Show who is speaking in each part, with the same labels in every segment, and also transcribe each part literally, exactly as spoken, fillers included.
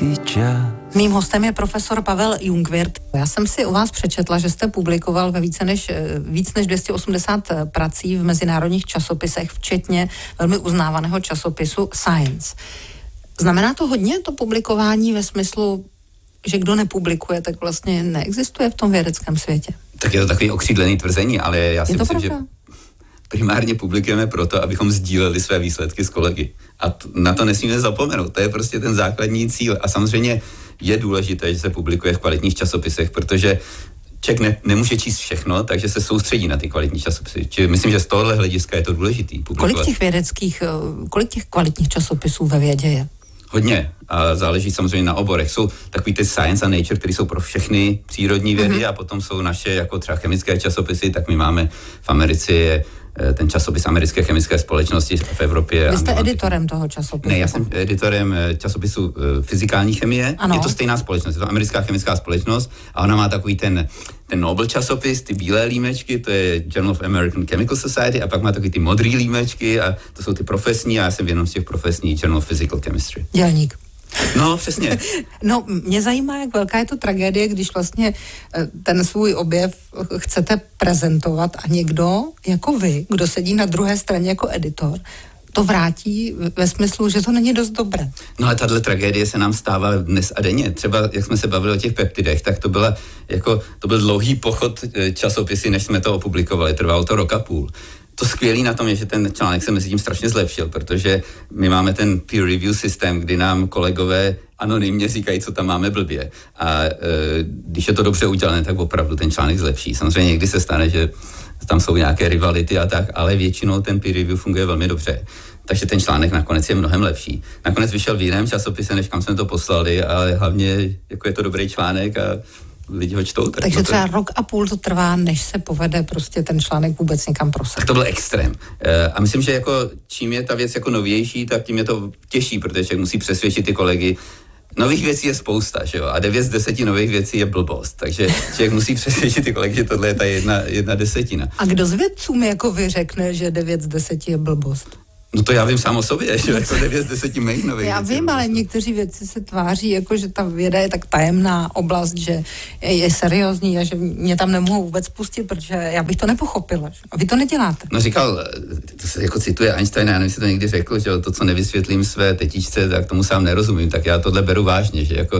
Speaker 1: si čas.
Speaker 2: Mým hostem je profesor Pavel Jungwirth. Já jsem si o vás přečetla, že jste publikoval ve více než, víc než dvě stě osmdesát prací v mezinárodních časopisech, včetně velmi uznávaného časopisu Science. Znamená to hodně, to publikování ve smyslu, že kdo nepublikuje, tak vlastně neexistuje v tom vědeckém světě?
Speaker 3: Tak je to takový okřídlený tvrzení, ale já si
Speaker 2: je to
Speaker 3: myslím,
Speaker 2: pravda?
Speaker 3: že primárně publikujeme proto, abychom sdíleli své výsledky s kolegy. A t- na to nesmíme zapomenout. To je prostě ten základní cíl. A samozřejmě je důležité, že se publikuje v kvalitních časopisech, protože člověk ne- nemůže číst všechno, takže se soustředí na ty kvalitní časopisy. Čiže myslím, že z tohohle hlediska je to důležitý. Publikovat.
Speaker 2: Kolik těch vědeckých, kolik těch kvalitních časopisů ve vědě je?
Speaker 3: Hodně. A záleží samozřejmě na oborech. Jsou takový ty Science a Nature, které jsou pro všechny přírodní vědy, mm-hmm. a potom jsou naše jako třeba chemické časopisy, tak my máme v Americe ten časopis Americké chemické společnosti v Evropě.
Speaker 2: Vy jste editorem toho časopisu?
Speaker 3: Ne, já jsem editorem časopisu fyzikální chemie.
Speaker 2: Ano.
Speaker 3: Je to stejná společnost, je to Americká chemická společnost a ona má takový ten, ten Nobel časopis, ty bílé límečky, to je Journal of American Chemical Society, a pak má takový ty modrý límečky a to jsou ty profesní a já jsem v jednom z těch profesních Journal of Physical Chemistry.
Speaker 2: Dělník.
Speaker 3: No, přesně.
Speaker 2: No, mě zajímá, jak velká je to tragédie, když vlastně ten svůj objev chcete prezentovat a někdo, jako vy, kdo sedí na druhé straně jako editor, to vrátí ve smyslu, že to není dost dobré.
Speaker 3: No a tahle tragédie se nám stává dnes a denně. Třeba, jak jsme se bavili o těch peptidech, tak to byla jako, to byl dlouhý pochod časopisy, než jsme to opublikovali. Trvalo to rok a půl. To skvělý na tom je, že ten článek se mezi tím strašně zlepšil, protože my máme ten peer review systém, kdy nám kolegové anonymně říkají, co tam máme blbě. A e, když je to dobře udělané, tak opravdu ten článek zlepší. Samozřejmě někdy se stane, že tam jsou nějaké rivality a tak, ale většinou ten peer review funguje velmi dobře. Takže ten článek nakonec je mnohem lepší. Nakonec vyšel v jiném časopise, než kam jsme to poslali, ale hlavně jako je to dobrý článek a lidi ho čtou. Tak
Speaker 2: Takže třeba
Speaker 3: to...
Speaker 2: rok a půl to trvá, než se povede prostě ten článek vůbec někam prosadit.
Speaker 3: Tak to byl extrém. A myslím, že jako čím je ta věc jako novější, tak tím je to těžší, protože člověk musí přesvědčit ty kolegy. Nových věcí je spousta, že jo? A devět z deseti nových věcí je blbost. Takže člověk musí přesvědčit ty kolegy, že tohle je ta jedna, jedna desetina.
Speaker 2: A kdo z vědců mi jako vy řekne, že devět z deseti je blbost?
Speaker 3: No to já vím sám o sobě, že jako devět z deseti mých nových
Speaker 2: Já
Speaker 3: věcí.
Speaker 2: vím, ale někteří vědci se tváří, jako že ta věda je tak tajemná oblast, že je seriózní a že mě tam nemohou vůbec pustit, protože já bych to nepochopila. A vy to neděláte.
Speaker 3: No říkal, to se jako cituje Einsteina, já nevím, jestli to někdy řekl, že to, co nevysvětlím své tetičce, tak tomu sám nerozumím, tak já tohle beru vážně, že jako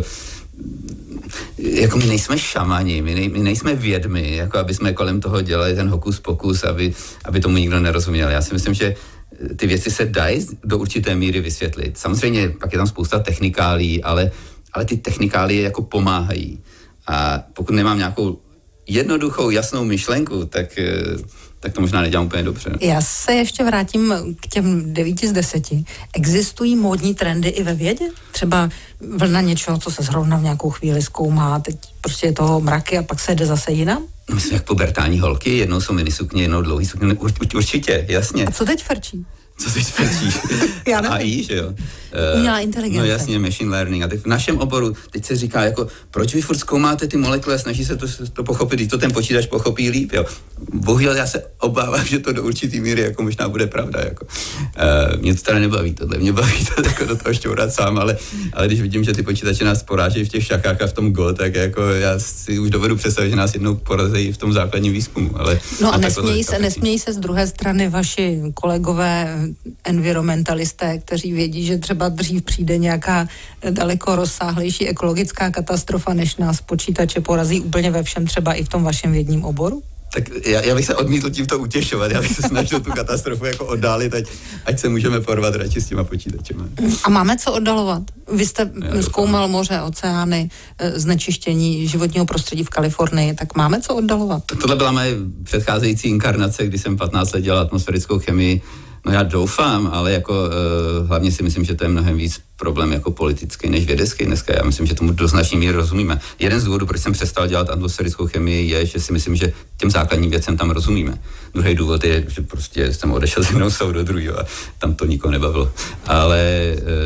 Speaker 3: jako my nejsme šamani, my, nej, my nejsme vědmi, jako aby jsme kolem toho dělali ten hokus pokus, aby, aby tomu nikdo nerozuměl. Já si myslím, že ty věci se dají do určité míry vysvětlit. Samozřejmě pak je tam spousta technikálí, ale, ale ty technikálie jako pomáhají. A pokud nemám nějakou jednoduchou, jasnou myšlenku, tak, tak to možná nedělám úplně dobře.
Speaker 2: Já se ještě vrátím k těm devíti z deseti. Existují módní trendy i ve vědě? Třeba vlna něčeho, co se zrovna v nějakou chvíli zkoumá, teď prostě je toho mraky a pak se jde zase jinam?
Speaker 3: No myslím, jak pubertální holky, jednou jsou minisukně, jednou dlouhý sukně, ur, určitě, jasně.
Speaker 2: A co teď frčí?
Speaker 3: Co teď frčí? A I, že jo?
Speaker 2: Umělá inteligence.
Speaker 3: No jasně, machine learning. A teď v našem oboru teď se říká, jako, proč vy furt zkoumáte ty molekuly a snaží se to, to pochopit, když to ten počítač pochopí líp, jo. Bohužel já se obávám, že to do určitý míry jako možná bude pravda, jako. Uh, mě to teda nebaví tohle, mě baví to jako do toho šťourat sám, ale, ale když vidím, že ty počítače nás porážejí v těch šachách a v tom Go, tak jako já si už dovedu představit, že nás jednou porazí v tom základním výzkumu, ale...
Speaker 2: No a nesmějí se, nesmějí se z druhé strany vaši kolegové environmentalisté, kteří vědí, že třeba dřív přijde nějaká daleko rozsáhlejší ekologická katastrofa, než nás počítače porazí úplně ve všem, třeba i v tom vašem vědním oboru?
Speaker 3: Tak já, já bych se odmítl tímto utěšovat, já bych se snažil tu katastrofu jako oddálit, ať, ať se můžeme porvat radši s těma počítačema.
Speaker 2: A máme co oddalovat? Vy jste já zkoumal moře, oceány, znečištění životního prostředí v Kalifornii, tak máme co oddalovat?
Speaker 3: Tak tohle byla moje předcházející inkarnace, kdy jsem patnáct let dělal atmosférickou chemii. No já doufám, ale jako uh, hlavně si myslím, že to je mnohem víc problém jako politický než vědecký dneska. Já myslím, že tomu do značné míry rozumíme. Jeden z důvodů, proč jsem přestal dělat atmosférickou chemii, je, že si myslím, že těm základním věcem tam rozumíme. Druhý důvod je, že prostě jsem odešel z jednou sou do druhého a tam to nikoho nebavilo. Ale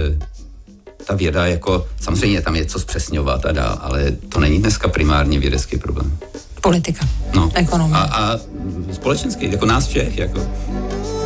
Speaker 3: uh, ta věda jako, samozřejmě tam je co zpřesňovat a dál, ale to není dneska primárně vědecký problém.
Speaker 2: Politika,
Speaker 3: no.
Speaker 2: ekonomie.
Speaker 3: A, a společenský, jako nás všech, jako...